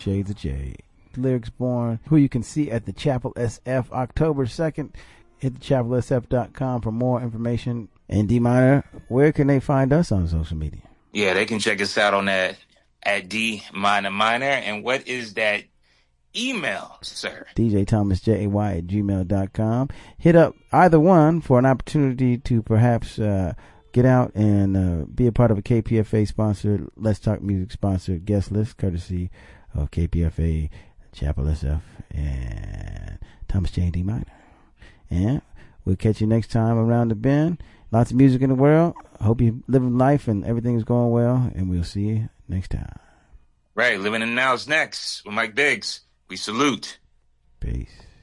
Shades of Jade. Lyrics Born, who you can see at the Chapel SF October 2nd. Hit thechapelsf.com for more information. And D Minor, where can they find us on social media? Yeah, they can check us out on that at D Minor Minor. And what is that email, sir? DJThomasJay@gmail.com. Hit up either one for an opportunity to perhaps get out and be a part of a KPFA sponsored, Let's Talk Music sponsored guest list, courtesy of KPFA, Chapel SF, and Thomas J. D Minor. And we'll catch you next time around the bend. Lots of music in the world. Hope you're living life and everything is going well. And we'll see you next time. Right. Living in the Now's next with Mike Biggs. We salute. Peace.